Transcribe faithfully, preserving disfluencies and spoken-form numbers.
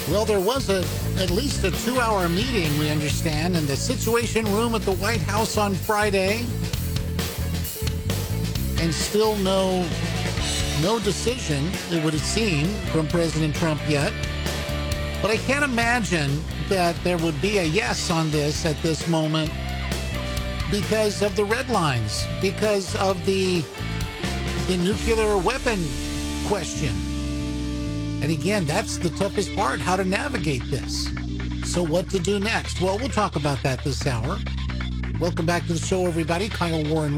Well, there was a at least a two-hour meeting, we understand, in the Situation Room at the White House on Friday. And still no, no decision, it would seem, from President Trump yet. But I can't imagine that there would be a yes on this at this moment because of the red lines, because of the, the nuclear weapon question. And again, that's the toughest part, how to navigate this. So what to do next? Well, we'll talk about that this hour. Welcome back to the show, everybody. Kyle Warren